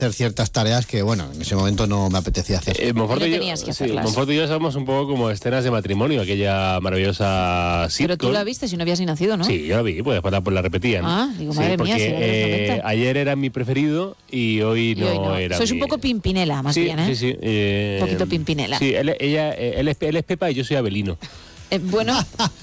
hacer ciertas tareas que, bueno, en ese momento no me apetecía hacer. Monforte No tenías que hacerlas. Monforte y yo somos un poco como escenas de matrimonio, aquella maravillosa sitcom. Pero tú la viste si no habías ni nacido, ¿no? Sí, yo la vi, pues después la repetían. Digo, madre mía, si era de los 90. Ayer era mi preferido y hoy no era. Sois un poco Pimpinela, más bien, ¿eh? Sí. Un poquito Pimpinela. Sí, él es Pepa y yo soy Abelino. Bueno,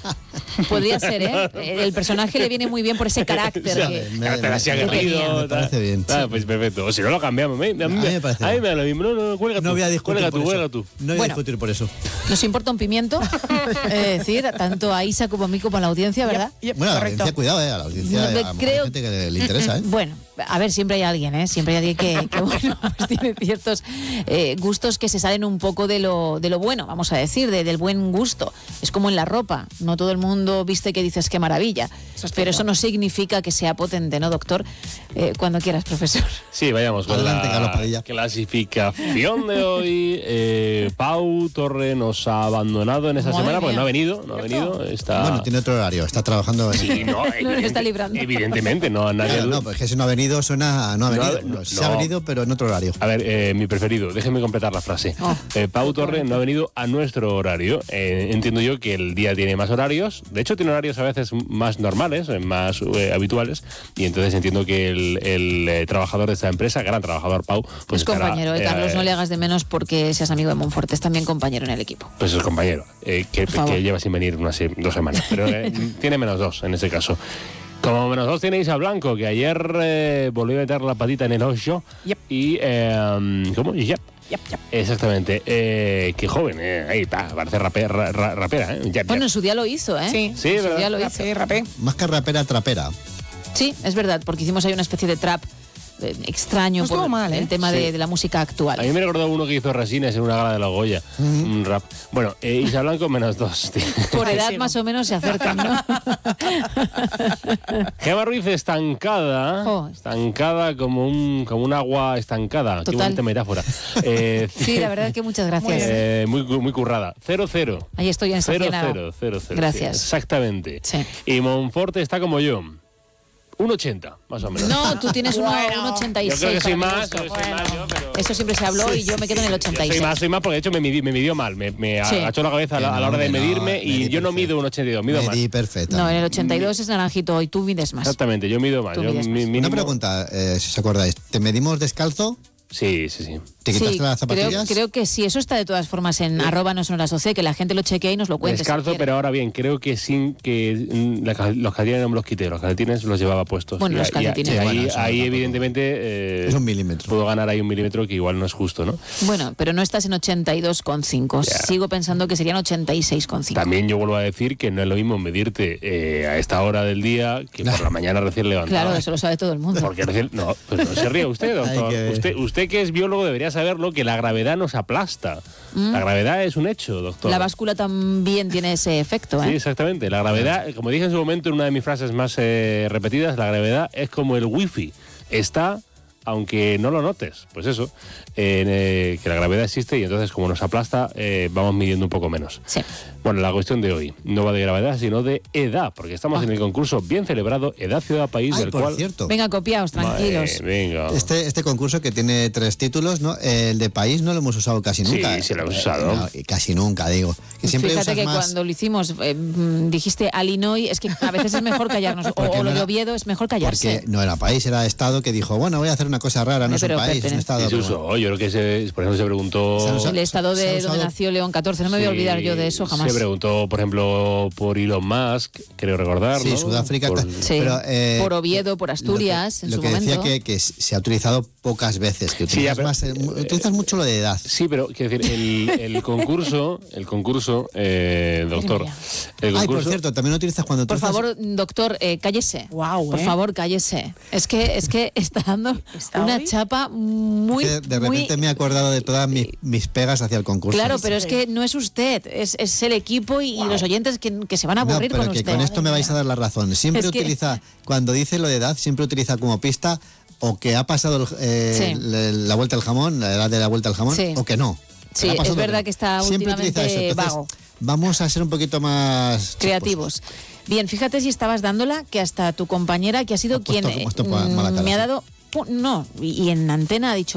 podría ser, ¿eh? El personaje le viene muy bien por ese carácter. Carácter así aguerrido. Me parece bien. Pues perfecto. O si no lo cambiamos. A mí me parece me da lo mismo. No, cuelga tú. No voy a discutir Cuelga por tú, eso. cuelga tú. No voy a discutir por eso. Nos importa un pimiento, es decir, tanto a Isa como a mí como a la audiencia, ¿verdad? Bueno, a la audiencia, cuidado, a la audiencia, a creo, gente que le interesa, ¿eh? Bueno, a ver, siempre hay alguien, ¿eh? Siempre hay alguien que bueno, pues tiene ciertos gustos que se salen un poco de lo bueno, vamos a decir, del buen gusto. Es como en la ropa. No todo el mundo viste que dices qué maravilla, pero eso no significa que sea potente, ¿no, doctor? Cuando quieras, profesor. Sí, vayamos con la clasificación de hoy. Pau Torre nos ha abandonado en esta semana porque no ha venido. Bueno, tiene otro horario, está trabajando. Sí, no está librando. Evidentemente, no. No, porque si no ha venido suena no ha venido. Se ha venido, pero en otro horario. A ver, mi preferido, déjenme completar la frase. Pau Torre no ha venido a nuestro horario. Entiendo yo que el día tiene más horarios. De hecho, tiene horarios a veces más normales, más habituales. Y entonces entiendo que el trabajador de esta empresa, gran trabajador Pau, pues es compañero. Carlos, no le hagas de menos porque seas amigo de Monforte, es también compañero en el equipo. Pues es compañero, que lleva sin venir unas 2 semanas. Pero tiene -2 en ese caso. Como -2 tiene Isa Blanco, que ayer volvió a meter la patita en el hoyo. Yep. Y, ¿cómo? Yep. Exactamente. Qué joven, ahí está, parece rapera. Bueno, en su día lo hizo, ¿eh? Sí, en su día lo hizo. Sí, rapé. Más que rapera, trapera. Sí, es verdad, porque hicimos ahí una especie de trap extraño no por mal, el tema de la música actual. A mí me recordó uno que hizo Resines en una gala de la Goya, un rap. Bueno, Isa Blanco -2. Tío. Por edad más o menos se acercan, ¿no? Gemma Ruiz estancada, estancada como un agua estancada. Total. Qué bonita metáfora. Sí, la verdad que muchas gracias. Muy currada. 0-0. Ahí estoy en 0-0. Gracias. Sí, exactamente. Sí. Y Monforte está como yo. 1,80, más o menos. No, tú tienes 1,86. Yo creo que soy más, pero eso siempre se habló y yo me quedo en el 86. Soy más porque de hecho me midió mal. Me agachó la cabeza a la hora de medirme y yo no mido 1,82, mido más. Perfecto. No, en el 82 es naranjito y tú mides más. Exactamente, yo mido más. Una pregunta, si os acordáis. ¿Te medimos descalzo? Sí. ¿Te quitaste las zapatillas? Creo que sí, eso está de todas formas en @nosonolasOC, que la gente lo chequee y nos lo cuente. Descalzo, pero ahora bien, creo que sin que los calcetines no me los quité, los calcetines los llevaba puestos. Bueno, los calcetines. Ahí evidentemente es 1 milímetro. Puedo ganar ahí 1 milímetro que igual no es justo, ¿no? Bueno, pero no estás en 82,5. Sigo pensando que serían 86,5. También yo vuelvo a decir que no es lo mismo medirte a esta hora del día que por la mañana recién levantado. Claro, eso lo sabe todo el mundo. Porque no se ríe usted, doctor. Usted que es biólogo debería saberlo, que la gravedad nos aplasta. La gravedad es un hecho, doctor. La báscula también tiene ese efecto, ¿eh? Sí, exactamente. La gravedad, como dije en su momento en una de mis frases más repetidas, la gravedad es como el wifi. Está, aunque no lo notes. Pues eso, que la gravedad existe y entonces como nos aplasta, vamos midiendo un poco menos. Sí. Bueno, la cuestión de hoy no va de gravedad, sino de edad, porque estamos en el concurso bien celebrado Edad, Ciudad, País, del por cual... cierto. Venga, copiaos, tranquilos. Venga. Este concurso que tiene 3 títulos, ¿no? El de País no lo hemos usado casi nunca. Sí, lo hemos usado. No, casi nunca, digo. Que siempre fíjate que cuando lo hicimos dijiste Illinois, es que a veces es mejor callarnos, o lo de Oviedo es mejor callarse. Porque no era País, era Estado que dijo, bueno, voy a hacer una cosa rara, no es un país, es un Estado. Yo creo que por ejemplo se preguntó... El Estado de donde nació León XIV, no me voy a olvidar yo de eso jamás. Se preguntó, por ejemplo, por Elon Musk, creo recordar, sí, ¿no? Sudáfrica. Por Oviedo, por Asturias, en su momento. Lo que decía que se ha utilizado pocas veces, que utilizas mucho lo de edad. Sí, pero quiero decir, el concurso, doctor. Por cierto, también lo utilizas cuando Por favor, doctor, cállese. Wow, por favor, cállese. Es que está dando una chapa muy... De repente me he acordado de todas mis pegas hacia el concurso. Claro, pero es que no es usted, es el equipo y los oyentes que se van a aburrir con usted. Con esto me vais a dar la razón. Siempre utiliza, cuando dice lo de edad, siempre utiliza como pista o que ha pasado la vuelta al jamón, la edad de la vuelta al jamón, o que no. Sí, es verdad que está últimamente vago. Vamos a ser un poquito más creativos. Bien, fíjate si estabas dándola, que hasta tu compañera, que ha sido quien me ha dado no, y en antena ha dicho,